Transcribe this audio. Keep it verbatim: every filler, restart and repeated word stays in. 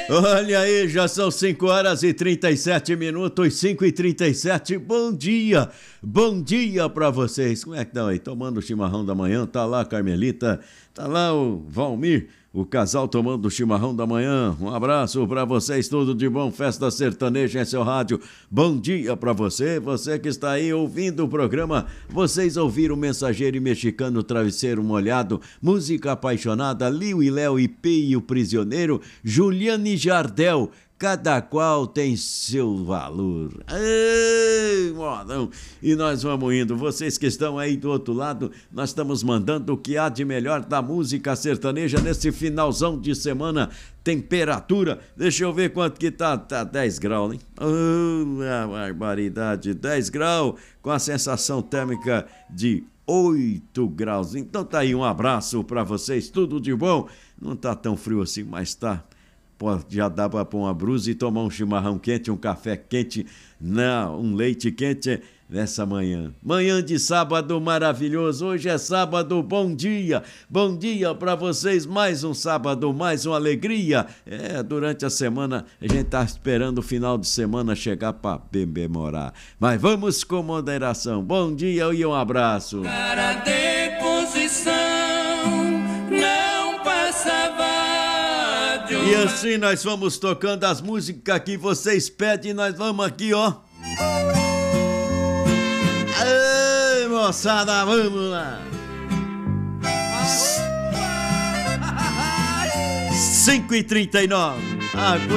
Olha aí, já são cinco horas e trinta e sete minutos, cinco e trinta e sete. Bom dia, bom dia pra vocês. Como é que estão aí? Tomando o chimarrão da manhã, tá lá a Carmelita, tá lá o Valmir, o casal tomando o chimarrão da manhã. Um abraço pra vocês, tudo de bom. Festa Sertaneja em seu rádio. Bom dia pra você, você que está aí ouvindo o programa. Vocês ouviram o Mensageiro e Mexicano, Travesseiro Molhado, Música Apaixonada, Liu e Léo, I P e o Prisioneiro, Juliane Jardel. Cada qual tem seu valor. Ei, modão! E nós vamos indo. Vocês que estão aí do outro lado, nós estamos mandando o que há de melhor da música sertaneja nesse finalzão de semana. Temperatura, deixa eu ver quanto que tá. Tá dez graus, hein? Oh, a barbaridade! dez graus com a sensação térmica de oito graus. Então tá aí, um abraço pra vocês. Tudo de bom. Não tá tão frio assim, mas tá. Pô, já dá para pôr uma brusa e tomar um chimarrão quente, um café quente, não, um leite quente nessa manhã. Manhã de sábado maravilhoso, hoje é sábado, bom dia, bom dia para vocês, mais um sábado, mais uma alegria. É, durante a semana a gente tá esperando o final de semana chegar para bememorar, mas vamos com moderação. Bom dia e um abraço. Para deposição, não passava. E assim nós vamos tocando as músicas que vocês pedem, nós vamos aqui, ó. Ei, moçada, vamos lá. cinco e trinta e nove. Aguenta.